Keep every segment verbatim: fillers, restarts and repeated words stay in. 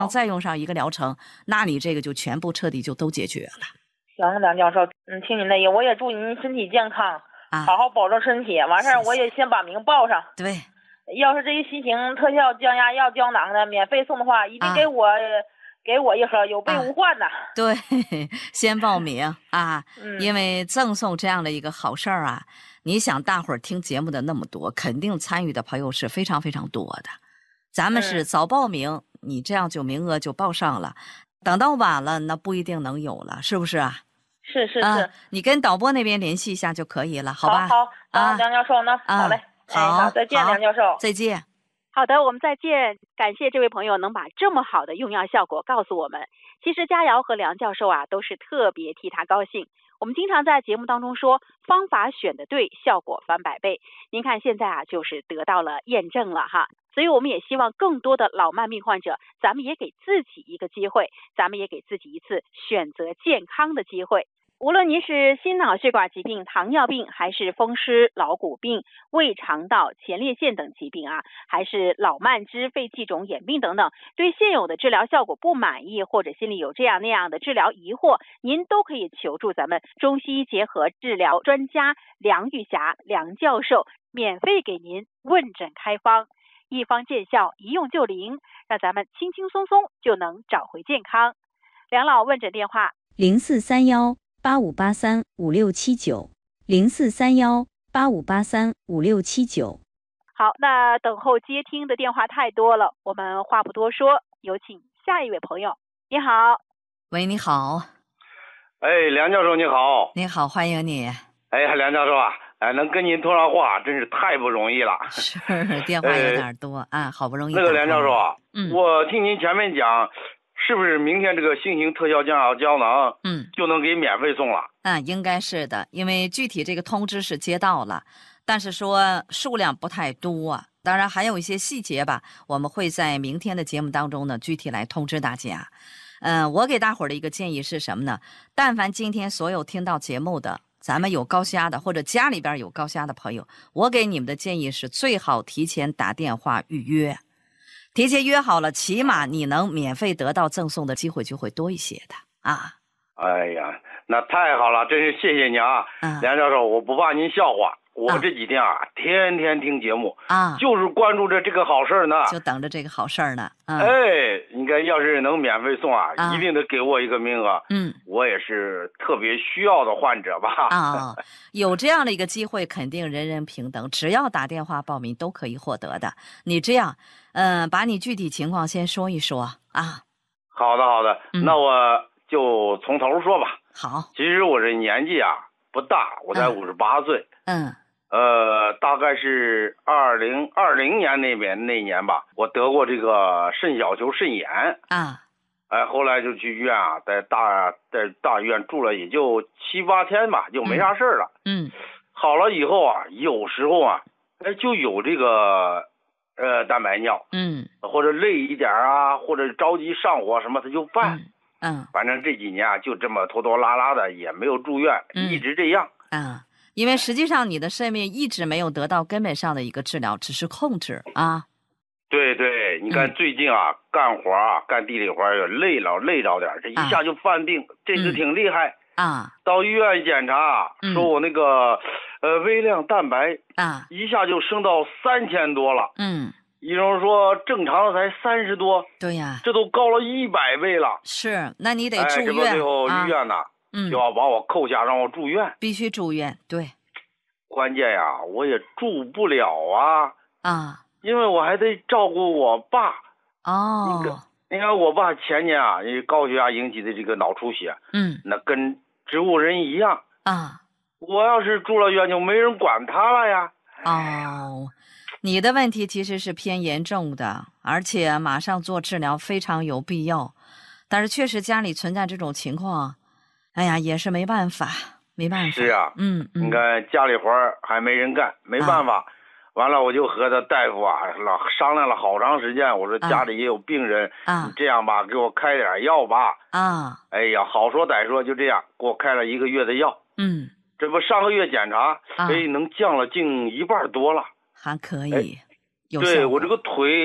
再用上一个疗程，那你这个就全部彻底就都解决了。 行，梁教授，嗯，听您的意，我也祝您身体健康， 啊， 好好保重身体。完事儿我也先把名报上。 对， 要是这些新型特效降压药胶囊的免费送的话，一定给我、啊、给我一盒，有备无患呐、啊。 对，先报名啊、 嗯， 因为赠送这样的一个好事儿啊，你想大伙儿听节目的那么多，肯定参与的朋友是非常非常多的。咱们是早报名，嗯、你这样就名额就报上了，等到晚了那不一定能有了，是不是啊？ 是是是、 啊，你跟导播那边联系一下就可以了，好吧？ 好好啊， 梁教授呢、啊？好嘞， 好， 哎、好，再见，梁教授， 再见。 好的，我们再见。感谢这位朋友能把这么好的用药效果告诉我们。其实佳瑶和梁教授啊，都是特别替他高兴。我们经常在节目当中说，方法选得对，效果翻百倍。您看现在啊，就是得到了验证了哈。所以我们也希望更多的老慢病患者，咱们也给自己一个机会，咱们也给自己一次选择健康的机会。无论您是心脑血管疾病、糖尿病，还是风湿、老骨病、胃肠道、前列腺等疾病啊，还是老慢支、肺气肿、眼病等等，对现有的治疗效果不满意，或者心里有这样那样的治疗疑惑，您都可以求助咱们中西医结合治疗专家梁玉霞梁教授，免费给您问诊开方，一方见效，一用就灵，让咱们轻轻松松就能找回健康。梁老问诊电话： 零四三幺八五八三五六七九，零四三幺八五八三五六七九。 好，那等候接听的电话太多了，我们话不多说，有请下一位朋友。你好。 喂，你好。 哎，梁教授你好。 你好，欢迎你。 哎，梁教授啊，哎，能跟您通上话真是太不容易了。 是，电话有点多、呃、啊，好不容易。 那个梁教授啊， 嗯， 我听您前面讲，是不是明天这个新型特效降压胶囊， 嗯， 就能给免费送了？ 嗯，应该是的，因为具体这个通知是接到了，但是说数量不太多，当然还有一些细节吧，我们会在明天的节目当中呢，具体来通知大家。嗯、呃，我给大伙儿的一个建议是什么呢？但凡今天所有听到节目的，咱们有高血压的，或者家里边有高血压的朋友，我给你们的建议是最好提前打电话预约。提前约好了，起码你能免费得到赠送的机会就会多一些的啊！ 哎呀，那太好了，真是谢谢你啊， 嗯、 梁教授，我不怕您笑话，我这几天啊，啊天天听节目啊， 就是关注着这个好事呢， 就等着这个好事呢。嗯、 哎，应该要是能免费送啊， 啊一定得给我一个名额。 嗯，我也是特别需要的患者吧。 啊，有这样的一个机会，肯定人人平等，只要打电话报名都可以获得的。你这样。嗯，把你具体情况先说一说啊。 好的，好的、嗯，那我就从头说吧。 好， 其实我这年纪啊不大，我才五十八岁。 嗯。 呃，大概是二零二零年那边那年吧，我得过这个肾小球肾炎啊。 哎，后来就去医院啊，在大在大医院住了也就七八天吧，就没啥事了。 嗯。 好了以后啊，有时候啊，哎就有这个。呃，蛋白尿， 嗯， 或者累一点啊，或者着急上火什么，他就犯， 嗯，嗯反正这几年啊，就这么拖拖拉拉的，也没有住院， 嗯、 一直这样。 啊，因为实际上你的肾病一直没有得到根本上的一个治疗，只是控制啊。 对对，你看最近啊，嗯、干活啊，干地里活也累了，累着点，这一下就犯病，啊、这次挺厉害啊。 到医院一检查， 嗯、 说我那个。呃，微量蛋白啊， 一下就升到三千多了。 嗯， 医生说正常的才三十多。 对呀， 这都高了一百倍了。 是，那你得住院。 哎，这不最后医院呐， 啊、嗯， 就要把我扣下，让我住院。 必须住院，对。 关键呀，我也住不了啊。 啊， 因为我还得照顾我爸。 哦。 那个，你看我爸前年啊，因为高血压引起的这个脑出血， 嗯， 那跟植物人一样啊。 我要是住了院，就没人管他了呀。 哦，你的问题其实是偏严重的，而且马上做治疗非常有必要。但是确实家里存在这种情况，哎呀，也是没办法，没办法。 是啊， 嗯嗯， 你看家里活还没人干，没办法。啊、完了，我就和他大夫啊老商量了好长时间。我说家里也有病人， 啊、 你这样吧，给我开点药吧。 啊， 哎呀，好说歹说，就这样给我开了一个月的药。 嗯。 这不上个月检查，哎，能降了近一半多了， 还可以， 哎、 有对我这个腿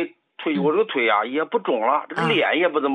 腿我这个腿啊也不肿了，这个脸也不怎么